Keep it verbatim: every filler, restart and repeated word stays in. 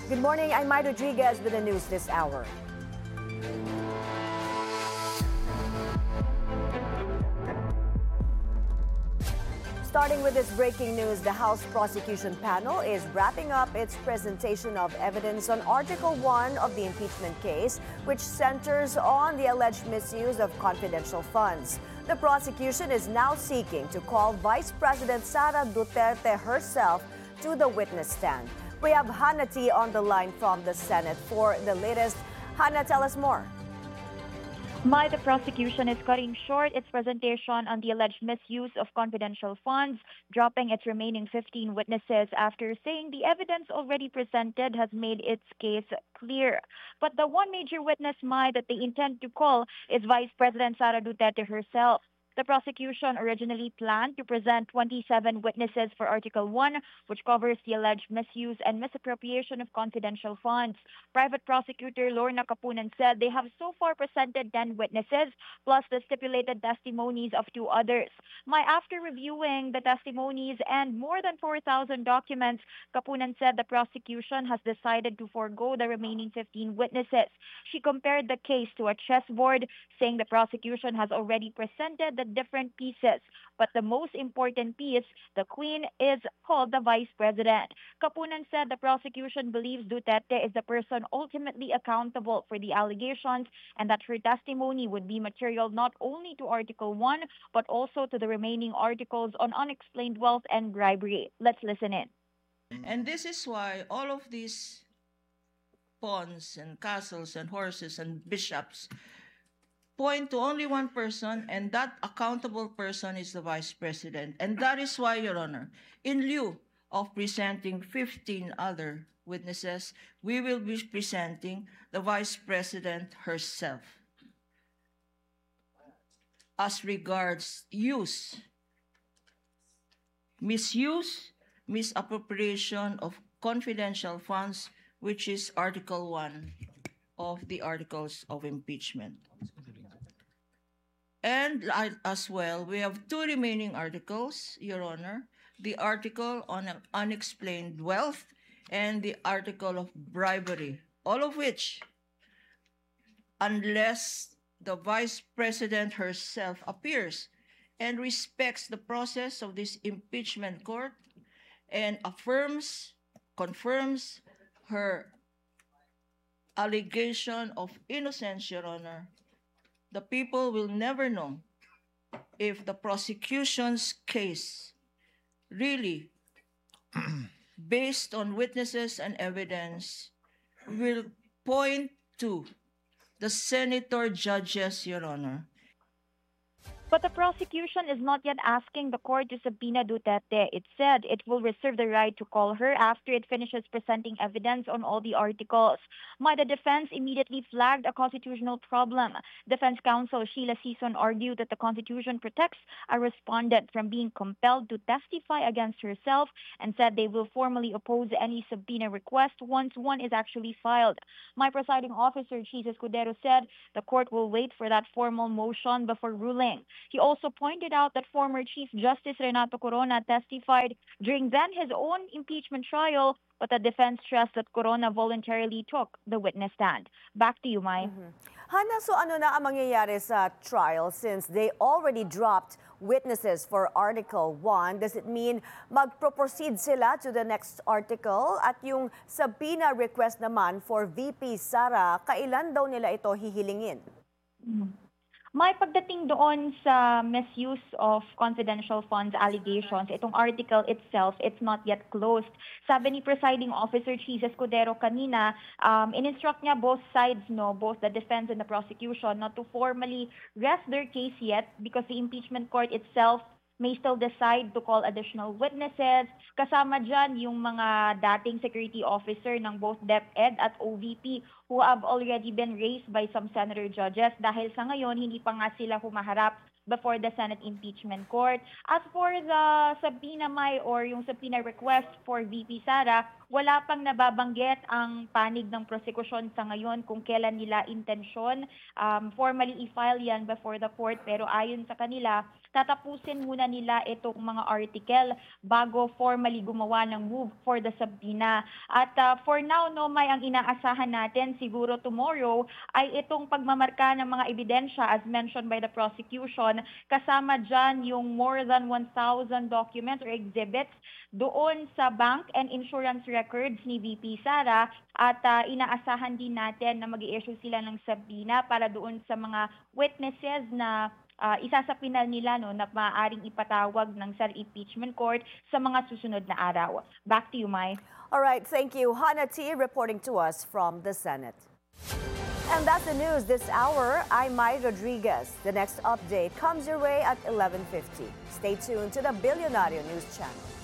Good morning, I'm Mai Rodriguez with the news this hour. Starting with this breaking news, the House Prosecution Panel is wrapping up its presentation of evidence on Article one of the impeachment case, which centers on the alleged misuse of confidential funds. The prosecution is now seeking to call Vice President Sara Duterte herself to the witness stand. We have Hannah T on the line from the Senate for the latest. Hannah, tell us more. My, the prosecution is cutting short its presentation on the alleged misuse of confidential funds, dropping its remaining fifteen witnesses after saying the evidence already presented has made its case clear. But the one major witness, My, that they intend to call is Vice President Sara Duterte herself. The prosecution originally planned to present twenty-seven witnesses for Article one, which covers the alleged misuse and misappropriation of confidential funds. Private prosecutor Lorna Kapunan said they have so far presented ten witnesses, plus the stipulated testimonies of two others. My, after reviewing the testimonies and more than four thousand documents, Kapunan said the prosecution has decided to forego the remaining fifteen witnesses. She compared the case to a chessboard, saying the prosecution has already presented the different pieces, but the most important piece, the Queen, is called the Vice President. Kapunan said the prosecution believes Duterte is the person ultimately accountable for the allegations and that her testimony would be material not only to Article one, but also to the remaining articles on unexplained wealth and bribery. Let's listen in. And this is why all of these pawns and castles and horses and bishops point to only one person, and that accountable person is the Vice President. And that is why, Your Honor, in lieu of presenting fifteen other witnesses, we will be presenting the Vice President herself. As regards use, misuse, misappropriation of confidential funds, which is Article one of the Articles of Impeachment. And as well, we have two remaining articles, Your Honor, the article on unexplained wealth and the article of bribery, all of which, unless the Vice President herself appears and respects the process of this impeachment court and affirms, confirms her allegation of innocence, Your Honor, the people will never know if the prosecution's case really, based on witnesses and evidence, will point to the senator judges, Your Honor. But the prosecution is not yet asking the court to subpoena Duterte. It said it will reserve the right to call her after it finishes presenting evidence on all the articles. My, the defense immediately flagged a constitutional problem. Defense counsel Sheila Sison argued that the Constitution protects a respondent from being compelled to testify against herself and said they will formally oppose any subpoena request once one is actually filed. My presiding officer, Chis Escudero, said the court will wait for that formal motion before ruling. He also pointed out that former Chief Justice Renato Corona testified during then his own impeachment trial, but the defense stressed that Corona voluntarily took the witness stand. Back to you, Mai. Mm-hmm. Hannah, so ano na ang mangyayari sa trial since they already dropped witnesses for Article one? Does it mean magpro-proceed sila to the next article? At yung subpoena request naman for V P Sara, kailan daw nila ito hihilingin? Mm-hmm. May pagdating doon sa misuse of confidential funds allegations, itong article itself, it's not yet closed. Sabi ni Presiding Officer Chis Escudero kanina, um, in-instruct niya both sides, no, both the defense and the prosecution, not to formally rest their case yet because the impeachment court itself may still decide to call additional witnesses. Kasama dyan yung mga dating security officer ng both DepEd at O V P who have already been raised by some senator judges dahil sa ngayon hindi pa nga sila humaharap before the Senate Impeachment Court. As for the subpoena, Mai, or yung subpoena request for V P Sara, wala pang nababanggit ang panig ng prosekusyon sa ngayon kung kailan nila intensyon um, formally i-file yan before the court. Pero ayon sa kanila, tatapusin muna nila itong mga article bago formally gumawa ng move for the subpoena. At uh, for now, no, may ang inaasahan natin siguro tomorrow ay itong pagmamarka ng mga ebidensya as mentioned by the prosecution, kasama dyan yung more than one thousand documents or exhibits doon sa bank and insurance records ni V P Sara, at uh, inaasahan din natin na mag-i-issue sila ng subpoena para doon sa mga witnesses na uh, isasapinal nila no, na maaaring ipatawag ng self-impeachment court sa mga susunod na araw. Back to you, Mai. All right, thank you. Hannah T. reporting to us from the Senate. And that's the news this hour. I'm Mai Rodriguez. The next update comes your way at eleven fifty. Stay tuned to the Billionario News Channel.